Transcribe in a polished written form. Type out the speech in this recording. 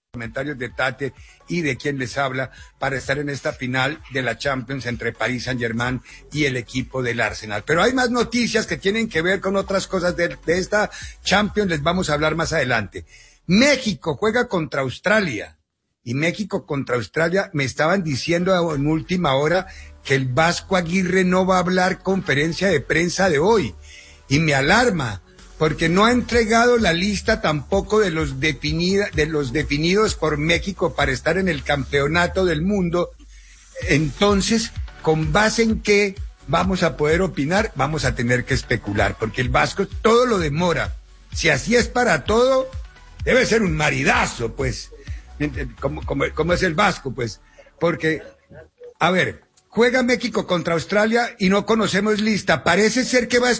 comentarios de Tate y de quien les habla para estar en esta final de la Champions entre Paris Saint-Germain y el equipo del Arsenal. Pero hay más noticias que tienen que ver con otras cosas de esta Champions, les vamos a hablar más adelante. México juega contra Australia y México contra Australia me estaban diciendo en última hora que el Vasco Aguirre no va a hablar conferencia de prensa de hoy y me alarma porque no ha entregado la lista tampoco de los definidos por México para estar en el campeonato del mundo. Entonces, ¿con base en qué vamos a poder opinar? Vamos a tener que especular, porque el Vasco todo lo demora. Si así es para todo, debe ser un maridazo, pues. ¿Cómo es el Vasco, pues? Porque, a ver, juega México contra Australia y no conocemos lista. Parece ser que va a